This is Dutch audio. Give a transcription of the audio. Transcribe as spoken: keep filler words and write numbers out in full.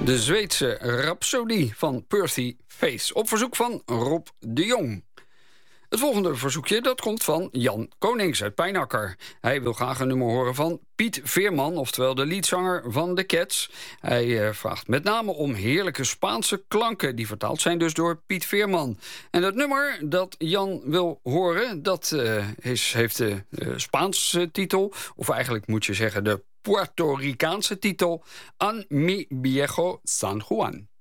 De Zweedse Rhapsodie van Percy Face. Op verzoek van Rob de Jong. Het volgende verzoekje dat komt van Jan Konings uit Pijnakker. Hij wil graag een nummer horen van Piet Veerman, oftewel de leadzanger van The Cats. Hij uh, vraagt met name om heerlijke Spaanse klanken, die vertaald zijn dus door Piet Veerman. En dat nummer dat Jan wil horen, dat uh, is, heeft de uh, Spaanse titel, of eigenlijk moet je zeggen de Puerto Ricaanse titel, An mi viejo San Juan.